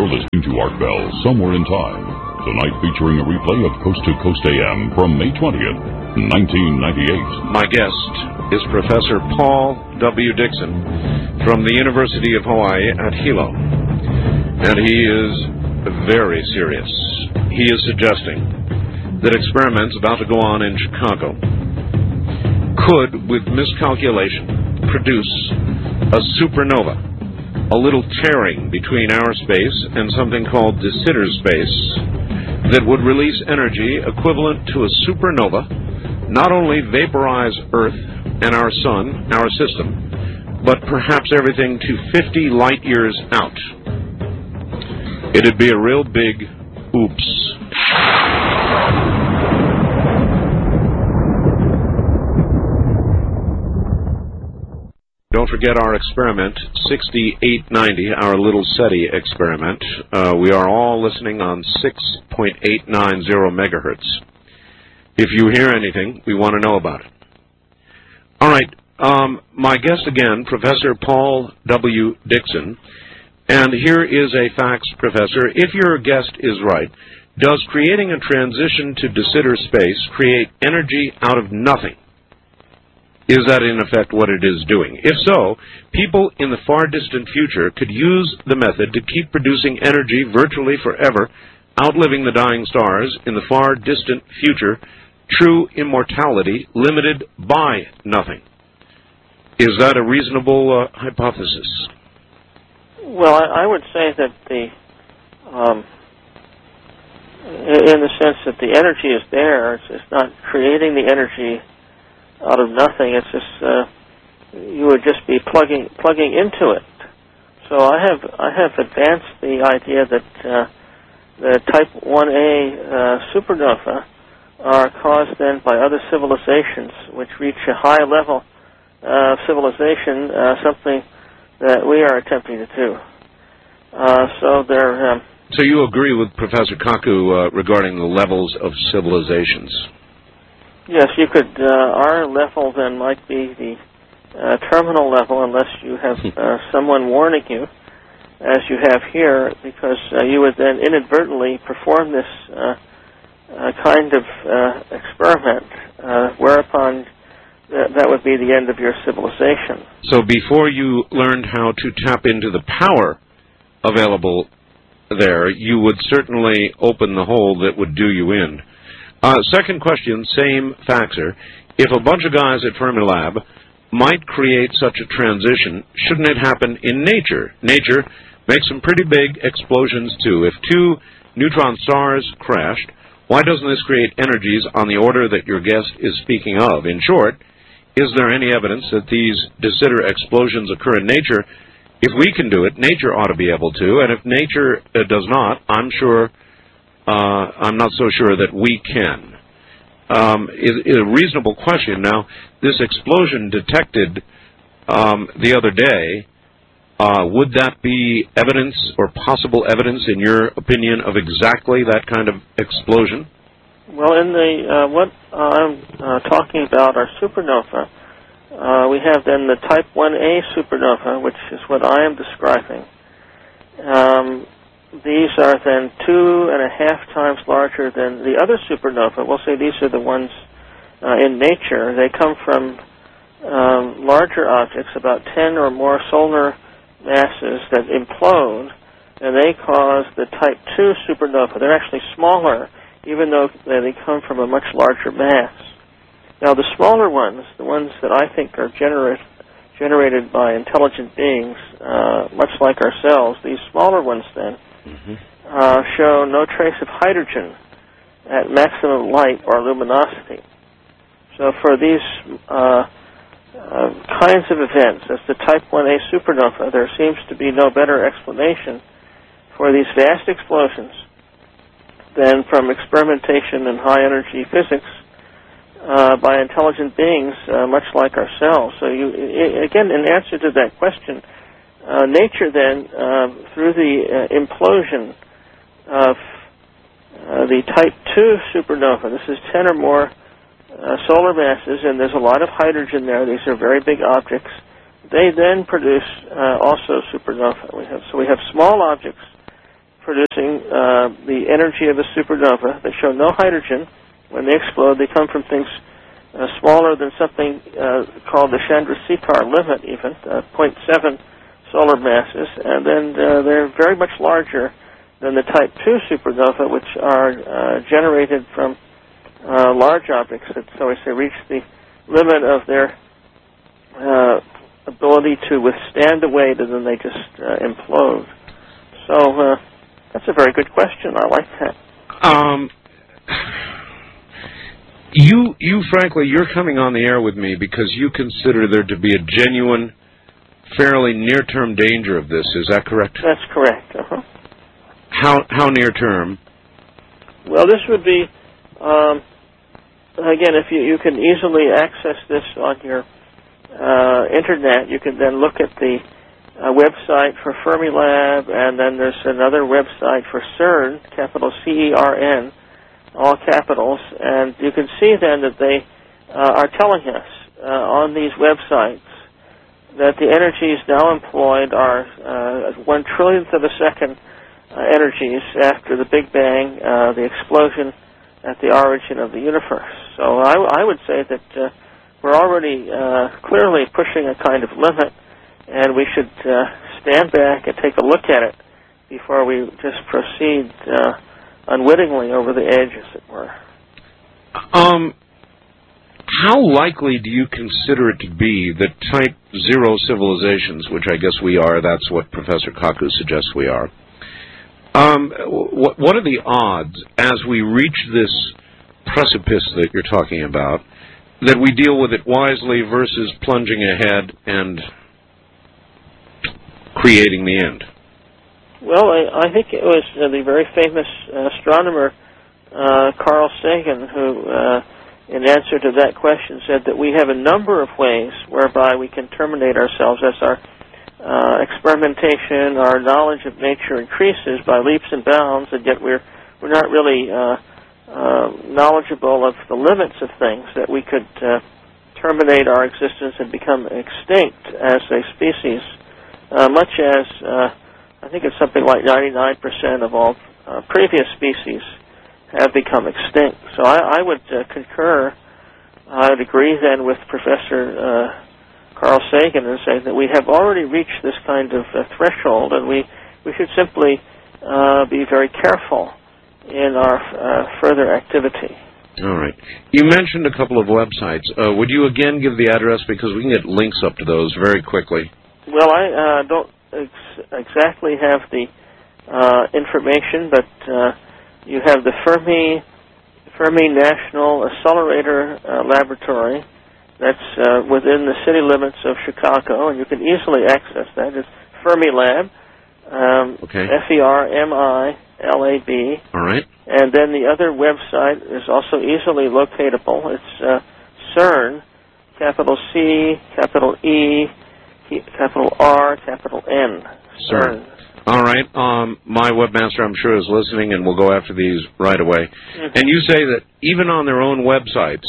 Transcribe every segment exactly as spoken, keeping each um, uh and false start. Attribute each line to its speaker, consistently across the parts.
Speaker 1: You're listening to Art Bell, Somewhere in Time. Tonight featuring a replay of Coast to Coast A M from May twentieth, nineteen ninety-eight.
Speaker 2: My guest is Professor Paul W. Dixon from the University of Hawaii at Hilo. And he is very serious. He is suggesting that experiments about to go on in Chicago could, with miscalculation, produce a supernova, a little tearing between our space and something called de Sitter space that would release energy equivalent to a supernova, not only vaporize Earth and our sun, our system, but perhaps everything to fifty light years out. It'd be a real big oops. Don't forget our experiment, sixty-eight ninety, our little SETI experiment. Uh, we are all listening on six point eight nine zero megahertz. If you hear anything, we want to know about it. All right, um, my guest again, Professor Paul W. Dixon. And here is a fax, Professor. If your guest is right, does creating a transition to de Sitter space create energy out of nothing? Is that, in effect, what it is doing? If so, people in the far distant future could use the method to keep producing energy virtually forever, outliving the dying stars in the far distant future, true immortality limited by nothing. Is that a reasonable uh, hypothesis?
Speaker 3: Well, I, I would say that the, um, in the sense that the energy is there, it's, it's not creating the energy out of nothing. It's just uh, you would just be plugging plugging into it. So I have I have advanced the idea that uh, the Type one A uh, supernova are caused then by other civilizations which reach a high level of civilization, uh, something that we are attempting to do. Uh, so they're. Um,
Speaker 2: so you agree with Professor Kaku uh, regarding the levels of civilizations?
Speaker 3: Yes, you could. Uh, our level then might be the uh, terminal level, unless you have uh, someone warning you, as you have here, because uh, you would then inadvertently perform this uh, uh, kind of uh, experiment, uh, whereupon th- that would be the end of your civilization.
Speaker 2: So before you learned how to tap into the power available there, you would certainly open the hole that would do you in. Uh, second question, same faxer. If a bunch of guys at Fermilab might create such a transition, shouldn't it happen in nature? Nature makes some pretty big explosions, too. If two neutron stars crashed, why doesn't this create energies on the order that your guest is speaking of? In short, is there any evidence that these de Sitter explosions occur in nature? If we can do it, nature ought to be able to, and if nature uh, does not, I'm sure... Uh, I'm not so sure that we can. Um, is, is a reasonable question. Now, this explosion detected um, the other day, uh, would that be evidence or possible evidence, in your opinion, of exactly that kind of explosion?
Speaker 3: Well, in the uh, what I'm uh, talking about, our supernova, uh, we have then the Type one A supernova, which is what I am describing. Um, These are then two and a half times larger than the other supernova. We'll say these are the ones uh, in nature. They come from um, larger objects, about ten or more solar masses that implode, and they cause the Type two supernova. They're actually smaller, even though they come from a much larger mass. Now, the smaller ones, the ones that I think are generate, generated by intelligent beings, uh, much like ourselves, these smaller ones then, Mm-hmm. Uh, show no trace of hydrogen at maximum light or luminosity. So for these uh, uh, kinds of events, as the Type one A supernova, there seems to be no better explanation for these vast explosions than from experimentation in high-energy physics uh, by intelligent beings, uh, much like ourselves. So you, I- again, in answer to that question, Uh, nature then, uh, through the uh, implosion of uh, the Type two supernova, this is ten or more uh, solar masses, and there's a lot of hydrogen there. These are very big objects. They then produce uh, also supernova. We have, so we have small objects producing uh, the energy of a supernova. They show no hydrogen. When they explode, they come from things uh, smaller than something uh, called the Chandrasekhar limit, even, uh, zero point seven solar masses, and then uh, they're very much larger than the Type two supernova, which are uh, generated from uh, large objects that, so I say, reach the limit of their uh, ability to withstand the weight, and then they just uh, implode. So uh, that's a very good question. I like that.
Speaker 2: Um, you, you, frankly, you're coming on the air with me because you consider there to be a genuine, fairly near-term danger of this. Is that correct?
Speaker 3: That's correct. Uh-huh.
Speaker 2: How how near-term?
Speaker 3: Well, this would be, um, again, if you, you can easily access this on your uh, Internet, you can then look at the uh, website for Fermilab, and then there's another website for CERN, capital C E R N, all capitals, and you can see then that they uh, are telling us uh, on these websites that the energies now employed are uh, one trillionth of a second uh, energies after the Big Bang, uh, the explosion at the origin of the universe. So I, I would say that uh, we're already uh, clearly pushing a kind of limit, and we should uh, stand back and take a look at it before we just proceed uh, unwittingly over the edge, as it were.
Speaker 2: Um, how likely do you consider it to be that Type Zero civilizations, which I guess we are, that's what Professor Kaku suggests we are, um, what, what are the odds, as we reach this precipice that you're talking about, that we deal with it wisely versus plunging ahead and creating the end?
Speaker 3: Well, I, I think it was uh, the very famous uh, astronomer uh, Carl Sagan who, uh, in answer to that question, said that we have a number of ways whereby we can terminate ourselves as our uh, experimentation, our knowledge of nature increases by leaps and bounds, and yet we're we're not really uh, uh, knowledgeable of the limits of things, that we could uh, terminate our existence and become extinct as a species, uh, much as uh, I think it's something like ninety-nine percent of all uh, previous species have become extinct. So I, I would uh, concur, I would agree then with Professor uh, Carl Sagan and say that we have already reached this kind of uh, threshold, and we, we should simply uh, be very careful in our uh, further activity.
Speaker 2: All right. You mentioned a couple of websites. Uh, would you again give the address, because we can get links up to those very quickly?
Speaker 3: Well, I uh, don't ex- exactly have the uh, information, but uh, you have the Fermi Fermi National Accelerator uh, Laboratory. That's uh, within the city limits of Chicago, and you can easily access that. It's Fermilab, um,
Speaker 2: okay.
Speaker 3: F E R M I L A B.
Speaker 2: All right.
Speaker 3: And then the other website is also easily locatable. It's uh, CERN, capital C, capital E, capital R, capital N.
Speaker 2: CERN. All right. Um, my webmaster, I'm sure, is listening, and we'll go after these right away. Mm-hmm. And you say that even on their own websites,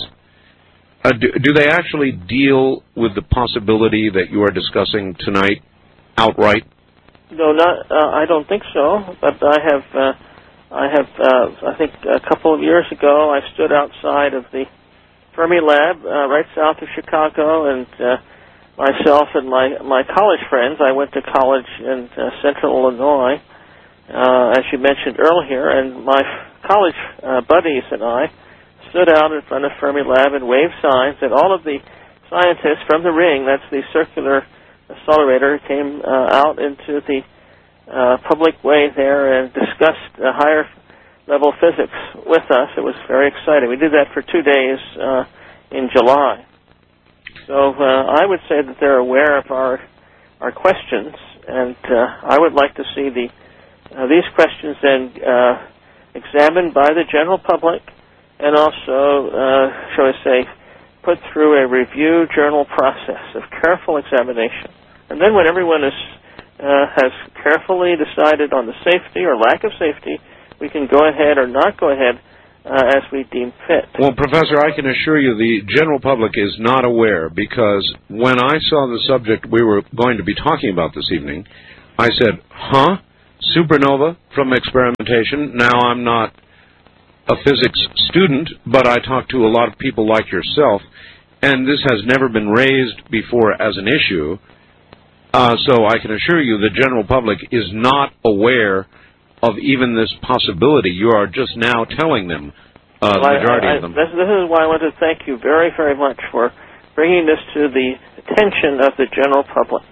Speaker 2: uh, do, do they actually deal with the possibility that you are discussing tonight outright?
Speaker 3: No, not. Uh, I don't think so. But I have, uh, I have. Uh, I think a couple of years ago, I stood outside of the Fermilab uh, right south of Chicago, and uh, myself and my my college friends. I went to college in uh, Central Illinois, uh, as you mentioned earlier, and my college uh, buddies and I stood out in front of Fermilab and waved signs, and all of the scientists from the ring, that's the circular accelerator, came uh, out into the uh, public way there and discussed uh, higher level physics with us. It was very exciting. We did that for two days uh, in July. So uh, I would say that they're aware of our our questions, and uh, I would like to see the uh, these questions then uh, examined by the general public, and also, uh, shall I say, put through a review journal process of careful examination. And then when everyone is, uh, has carefully decided on the safety or lack of safety, we can go ahead or not go ahead uh, as we deem fit.
Speaker 2: Well, Professor, I can assure you the general public is not aware, because when I saw the subject we were going to be talking about this evening, I said, huh? supernova from experimentation. Now, I'm not a physics student, but I talk to a lot of people like yourself, and this has never been raised before as an issue. Uh, so I can assure you the general public is not aware of even this possibility. You are just now telling them, uh,
Speaker 3: well,
Speaker 2: the majority
Speaker 3: I, I,
Speaker 2: of them.
Speaker 3: This, this is why I want to thank you very, very much for bringing this to the attention of the general public.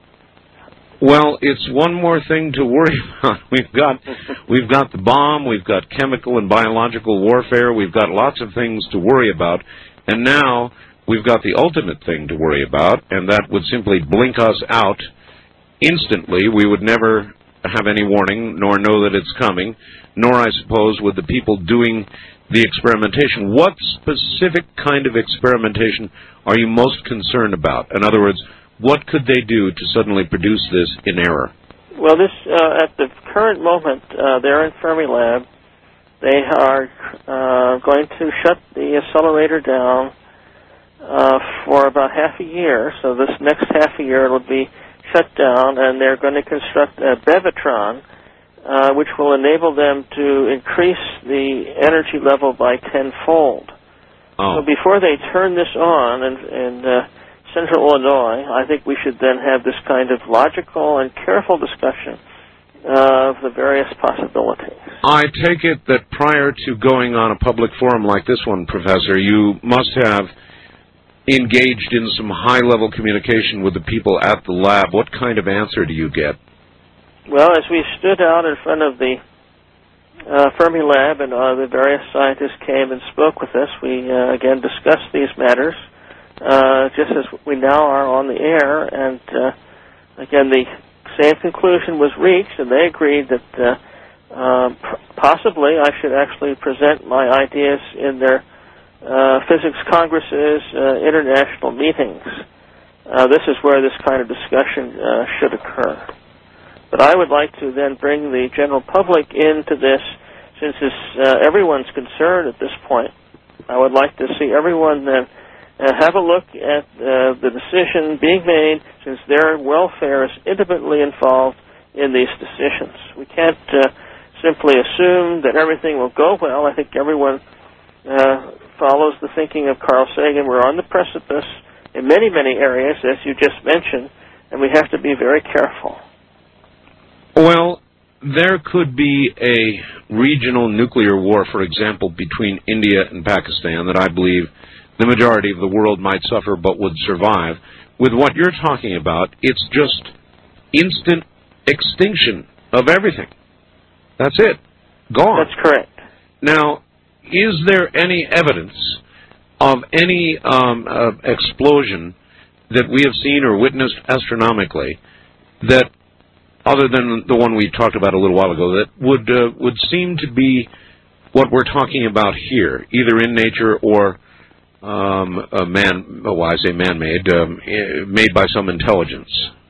Speaker 2: Well, it's one more thing to worry about. We've got, we've got the bomb, we've got chemical and biological warfare, we've got lots of things to worry about, and now we've got the ultimate thing to worry about, and that would simply blink us out instantly. We would never have any warning, nor know that it's coming, nor, I suppose, would the people doing the experimentation. What specific kind of experimentation are you most concerned about? In other words, what could they do to suddenly produce this in error?
Speaker 3: Well, this uh, at the current moment, uh, they're in Fermilab. They are uh, going to shut the accelerator down uh, for about half a year. So this next half a year, it'll be shut down, and they're going to construct a Bevatron, uh, which will enable them to increase the energy level by tenfold.
Speaker 2: Oh.
Speaker 3: So before they turn this on, and, and uh, Central Illinois, I think we should then have this kind of logical and careful discussion of the various possibilities.
Speaker 2: I take it that prior to going on a public forum like this one, Professor, you must have engaged in some high-level communication with the people at the lab. What kind of answer do you get?
Speaker 3: Well, as we stood out in front of the uh, Fermilab and uh, the various scientists came and spoke with us, we uh, again discussed these matters. Uh, just as we now are on the air, and uh, again, the same conclusion was reached, and they agreed that uh, uh, possibly I should actually present my ideas in their uh, physics congresses, uh, international meetings. Uh, this is where this kind of discussion uh, should occur. But I would like to then bring the general public into this, since it's, uh, everyone's concerned at this point. I would like to see everyone then Uh, have a look at uh, the decision being made, since their welfare is intimately involved in these decisions. We can't uh, simply assume that everything will go well. I think everyone uh, follows the thinking of Carl Sagan. We're on the precipice in many, many areas, as you just mentioned, and we have to be very careful.
Speaker 2: Well, there could be a regional nuclear war, for example, between India and Pakistan that I believe the majority of the world might suffer but would survive. With what you're talking about, it's just instant extinction of everything. That's it. Gone.
Speaker 3: That's correct.
Speaker 2: Now, is there any evidence of any um, uh, explosion that we have seen or witnessed astronomically that, other than the one we talked about a little while ago, that would uh, would seem to be what we're talking about here, either in nature or Um, a man, oh, I say man-made, um, made by some intelligence?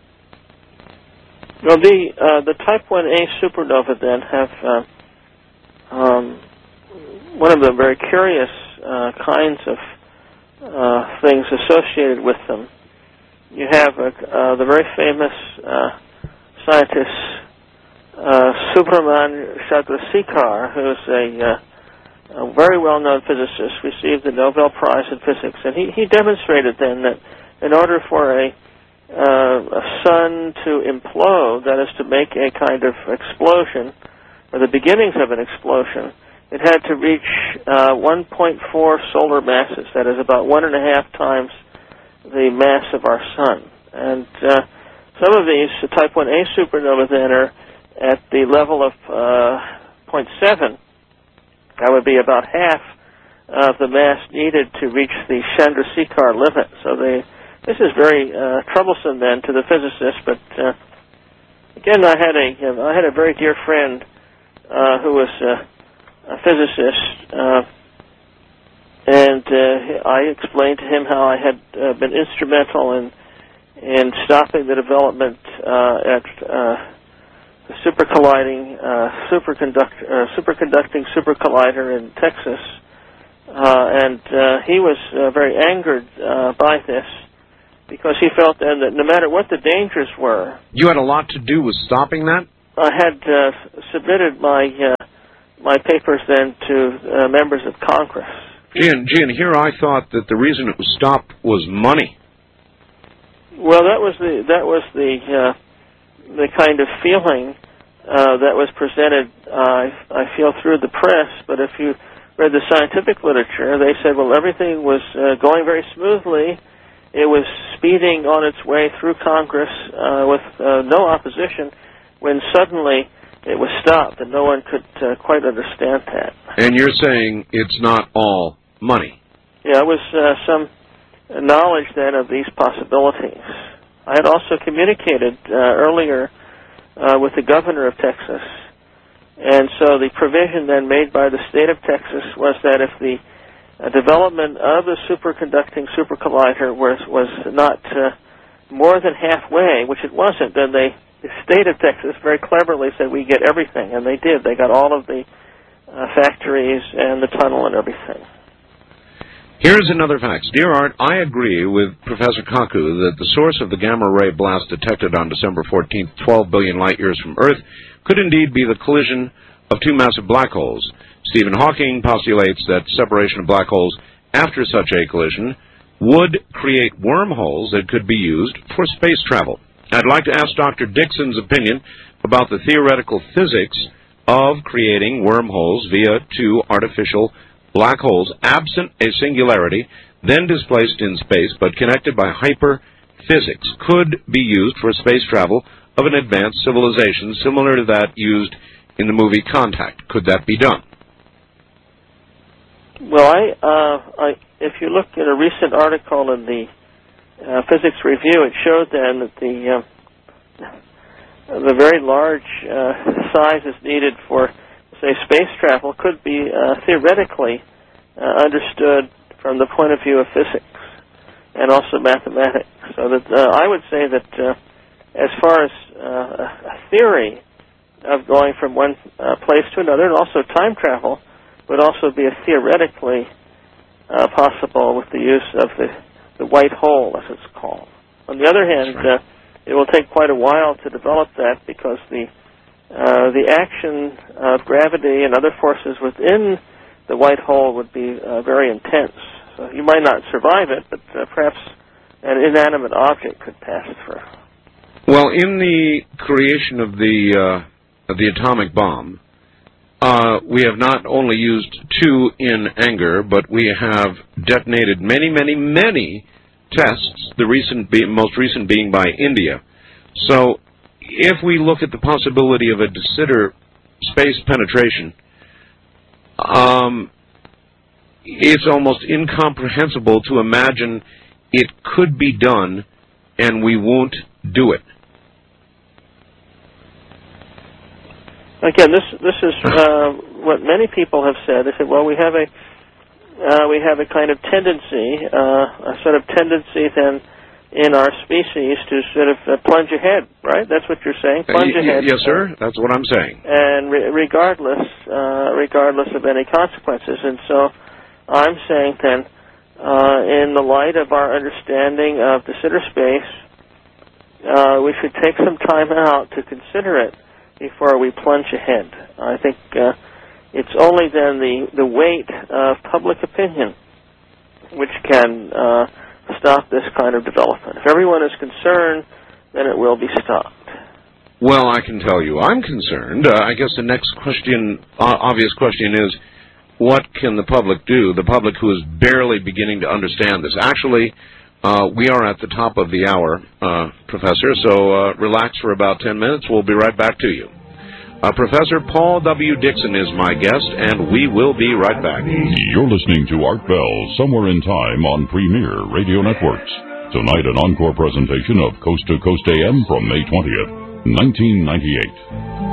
Speaker 3: Well, the uh, the Type one A supernova then have uh, um, one of the very curious uh, kinds of uh, things associated with them. You have uh, uh, the very famous uh, scientist uh, Subrahman Chandrasekhar, who's a uh, a very well-known physicist, received the Nobel Prize in Physics, and he, he demonstrated then that in order for a, uh, a sun to implode, that is to make a kind of explosion, or the beginnings of an explosion, it had to reach uh, one point four solar masses, that is about one and a half times the mass of our sun. And uh, some of these, the Type one A supernova then, are at the level of uh, zero point seven. That would be about half of the mass needed to reach the Chandrasekhar limit. So they, this is very uh, troublesome then to the physicists. But uh, again, I had a I had a very dear friend uh, who was uh, a physicist, uh, and uh, I explained to him how I had uh, been instrumental in in stopping the development uh, at Uh, The super colliding, uh, superconduct, uh, superconducting super collider in Texas, uh, and uh, he was uh, very angered uh, by this, because he felt then that no matter what the dangers were,
Speaker 2: you had a lot to do with stopping that?
Speaker 3: I had uh, submitted my uh, my papers then to uh, members of Congress.
Speaker 2: Gee, and, gee, and here I thought that the reason it was stopped was money.
Speaker 3: Well, that was the that was the uh, the kind of feeling uh, that was presented. Uh, I feel through the press, but if you read the scientific literature, they said, well, everything was uh, going very smoothly. It was speeding on its way through Congress uh, with uh, no opposition, when suddenly it was stopped, and no one could uh, quite understand that.
Speaker 2: And you're saying it's not all money?
Speaker 3: Yeah, it was uh, some knowledge then of these possibilities. I had also communicated uh, earlier uh, with the governor of Texas, and so the provision then made by the state of Texas was that if the uh, development of the superconducting super collider was, was not uh, more than halfway, which it wasn't, then they, the state of Texas very cleverly said, we get everything, and they did. They got all of the uh, factories and the tunnel and everything.
Speaker 2: Here's another fact. Dear Art, I agree with Professor Kaku that the source of the gamma-ray blast detected on December fourteenth, twelve billion light-years from Earth, could indeed be the collision of two massive black holes. Stephen Hawking postulates that separation of black holes after such a collision would create wormholes that could be used for space travel. I'd like to ask Doctor Dixon's opinion about the theoretical physics of creating wormholes via two artificial black holes absent a singularity, then displaced in space but connected by hyperphysics, could be used for space travel of an advanced civilization similar to that used in the movie Contact. Could that be done?
Speaker 3: Well, I, uh, I, if you look at a recent article in the uh, Physics Review, it showed then that the uh, the very large uh, sizes needed for, say, space travel could be uh, theoretically uh, understood from the point of view of physics and also mathematics. So that uh, I would say that uh, as far as uh, a theory of going from one uh, place to another, and also time travel would also be a theoretically uh, possible with the use of the, the white hole, as it's called. On the other hand,
Speaker 2: right.
Speaker 3: uh, it will take quite a while to develop that because the uh, the action of gravity and other forces within the white hole would be uh, very intense. So you might not survive it, but uh, perhaps an inanimate object could pass through.
Speaker 2: Well, in the creation of the uh, of the atomic bomb, uh, we have not only used two in anger, but we have detonated many, many, many tests, the recent be most recent being by India. So if we look at the possibility of a de Sitter space penetration, um, it's almost incomprehensible to imagine it could be done and we won't do it.
Speaker 3: Again, this this is uh, what many people have said. They said, "Well, we have a uh, we have a kind of tendency, uh, a sort of tendency then in our species to sort of uh, plunge ahead." Right? That's what you're saying. Plunge
Speaker 2: uh, y
Speaker 3: ahead.
Speaker 2: Yes, sir. That's what I'm saying.
Speaker 3: And re regardless, uh, regardless of any consequences, and so I'm saying then, uh, in the light of our understanding of de Sitter space, uh, we should take some time out to consider it before we plunge ahead. I think uh, it's only then the, the weight of public opinion which can uh, stop this kind of development. If everyone is concerned, then it will be stopped.
Speaker 2: Well, I can tell you I'm concerned. Uh, I guess the next question, uh, obvious question is, what can the public do, the public who is barely beginning to understand this? Actually, uh, we are at the top of the hour, uh, Professor, so uh, relax for about ten minutes. We'll be right back to you. Uh, Professor Paul W. Dixon is my guest, and we will be right back.
Speaker 1: You're listening to Art Bell, Somewhere in Time on Premier Radio Networks. Tonight, an encore presentation of Coast to Coast A M from May twentieth, nineteen ninety-eight.